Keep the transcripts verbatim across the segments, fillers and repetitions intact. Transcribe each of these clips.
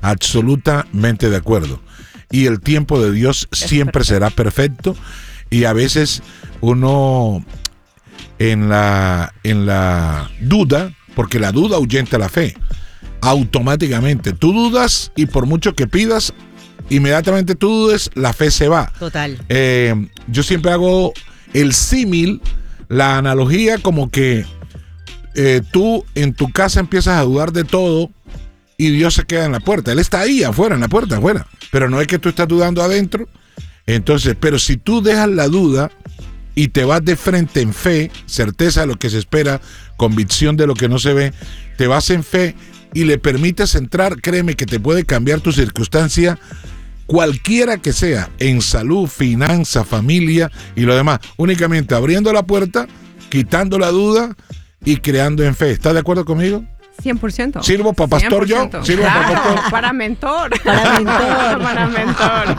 absolutamente de acuerdo. Y el tiempo de Dios siempre será perfecto. Y a veces uno en la, en la duda, porque la duda ahuyenta la fe, automáticamente tú dudas y por mucho que pidas, inmediatamente tú dudes, la fe se va. Total. Eh, yo siempre hago el símil, la analogía como que eh, tú en tu casa empiezas a dudar de todo y Dios se queda en la puerta. Él está ahí afuera, en la puerta afuera, pero no es que tú estás dudando adentro. Entonces, pero si tú dejas la duda y te vas de frente en fe, certeza de lo que se espera, convicción de lo que no se ve, te vas en fe y le permites entrar, créeme que te puede cambiar tu circunstancia, cualquiera que sea, en salud, finanza, familia y lo demás, únicamente abriendo la puerta, quitando la duda y creando en fe. ¿Estás de acuerdo conmigo? cien por ciento. ¿Sirvo para pastor cien por ciento. yo? ¿Sirvo claro, para pastor? Para mentor. Para mentor. Para mentor.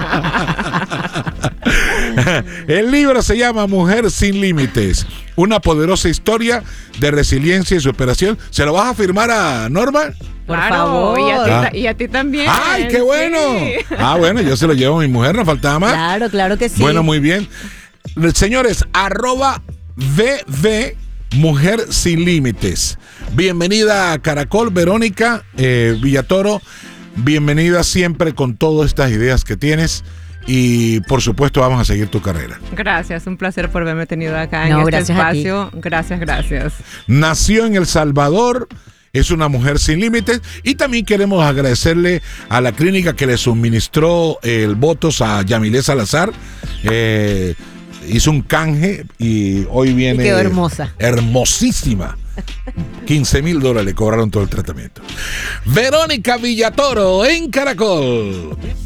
El libro se llama Mujer sin Límites, una poderosa historia de resiliencia y superación. ¿Se lo vas a firmar a Norma? Por claro, favor. Y a, ti, Ah. y a ti también. ¡Ay, qué bueno! Sí. Ah, bueno, yo se lo llevo a mi mujer, no faltaba más. Claro, claro que sí. Bueno, muy bien. Señores, arroba V V Mujer Sin Límites. Bienvenida a Caracol, Verónica eh, Villatoro. Bienvenida siempre con todas estas ideas que tienes. Y por supuesto vamos a seguir tu carrera. Gracias, un placer por haberme tenido acá No, en este gracias a ti. espacio. Gracias, gracias. Nació en El Salvador. Es una mujer sin límites. Y también queremos agradecerle a la clínica que le suministró el Botox a Yamilé Salazar. Eh, hizo un canje y hoy viene... Y quedó hermosa. Hermosísima. quince mil dólares le cobraron todo el tratamiento. Verónica Villatoro en Caracol.